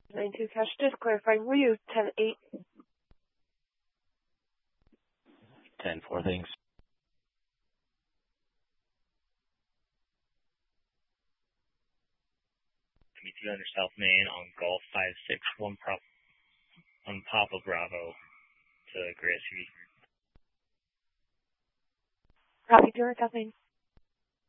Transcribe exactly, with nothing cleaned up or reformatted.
nine two Cash, just clarifying, were you ten eight? ten four, thanks. Meet you under South Main on Golf five six one prop on Papa Bravo to Gracie. Copy, Jordan, South Main.